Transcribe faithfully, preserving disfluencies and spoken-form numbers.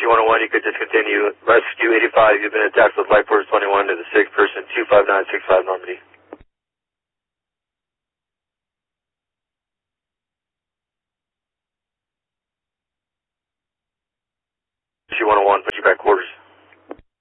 one oh one, you could discontinue. Rescue eighty-five, you've been attacked with Life Force twenty-one to the sixth person, two five nine six five Normandy. Rescue one oh one, put you back quarters.